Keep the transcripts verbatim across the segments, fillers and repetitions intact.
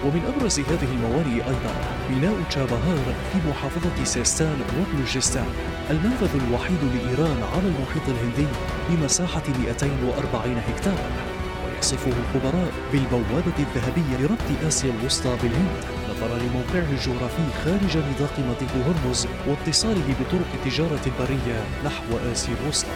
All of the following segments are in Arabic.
ومن أبرز هذه الموانئ أيضا ميناء تشابهار في محافظة سيستان وبلوجستان، المنفذ الوحيد لإيران على المحيط الهندي بمساحة مئتين وأربعين هكتارا، ويصفه الخبراء بالبوابة الذهبية لربط آسيا الوسطى بالهند نظرا لموقعه الجغرافي خارج نطاق مضيق هرمز واتصاله بطرق التجارة البرية نحو آسيا الوسطى.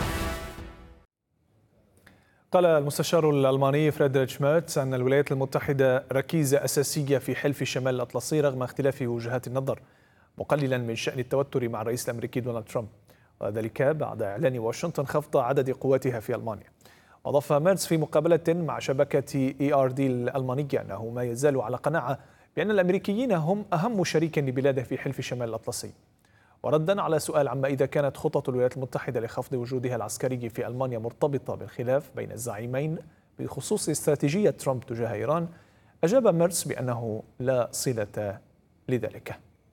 قال المستشار الألماني فريدريش ميرتس أن الولايات المتحدة ركيزة أساسية في حلف شمال الأطلسي رغم اختلاف وجهات النظر، مقللا من شأن التوتر مع الرئيس الأمريكي دونالد ترامب، وذلك بعد إعلان واشنطن خفض عدد قواتها في ألمانيا. أضاف ميرتس في مقابلة مع شبكة إي آر دي الألمانية أنه ما يزال على قناعة بأن الأمريكيين هم أهم شريك لبلاده في حلف شمال الأطلسي. وردا على سؤال عما إذا كانت خطط الولايات المتحدة لخفض وجودها العسكري في ألمانيا مرتبطة بالخلاف بين الزعيمين بخصوص استراتيجية ترامب تجاه إيران، أجاب ميرتس بأنه لا صلة لذلك.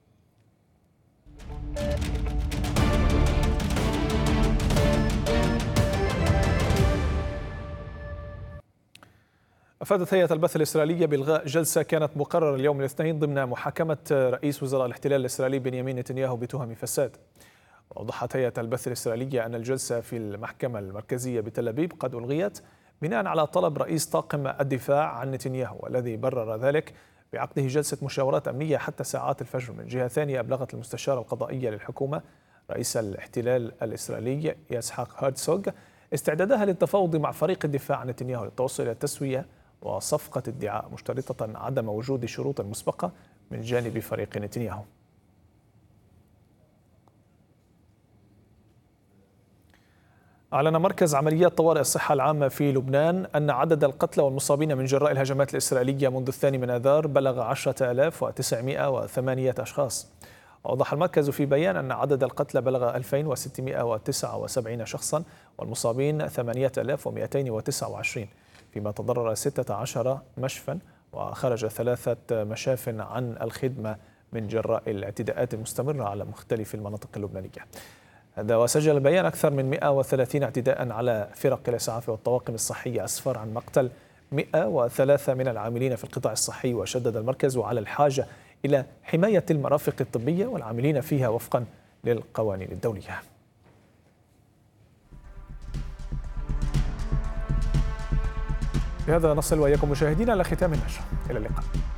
أفادت هيئة البث الإسرائيلية بإلغاء جلسة كانت مقررة اليوم الاثنين ضمن محاكمة رئيس وزراء الاحتلال الإسرائيلي بنيامين نتنياهو بتهم فساد. وأوضحت هيئة البث الإسرائيلية أن الجلسة في المحكمة المركزية بتل أبيب قد ألغيت بناء على طلب رئيس طاقم الدفاع عن نتنياهو، والذي برر ذلك بعقده جلسة مشاورات أمنية حتى ساعات الفجر. من جهة ثانية، أبلغت المستشارة القضائية للحكومة رئيس الاحتلال الإسرائيلي يسحاق هيرتزوغ استعدادها للتفاوض مع فريق الدفاع عن نتنياهو للتوصل إلى التسوية وصفقة ادعاء، مشترطة عدم وجود شروط مسبقة من جانب فريق نتنياهو. أعلن مركز عمليات طوارئ الصحة العامة في لبنان أن عدد القتلى والمصابين من جراء الهجمات الإسرائيلية منذ الثاني من آذار بلغ عشرة آلاف وتسعمائة وثمانية أشخاص. أوضح المركز في بيان أن عدد القتلى بلغ ألفين وستمائة وتسعة وسبعين شخصا والمصابين ثمانية آلاف ومئتين وتسعة وعشرين، فيما تضرر ستة عشر مشفى وخرج ثلاثة مشاف عن الخدمة من جراء الاعتداءات المستمرة على مختلف المناطق اللبنانية. هذا وسجل البيان أكثر من مئة وثلاثين اعتداء على فرق الإسعاف والطواقم الصحية، أسفر عن مقتل مئة وثلاثة من العاملين في القطاع الصحي. وشدد المركز على الحاجة إلى حماية المرافق الطبية والعاملين فيها وفقا للقوانين الدولية. بهذا نصل وإياكم مشاهدينا إلى ختام النشرة، إلى اللقاء.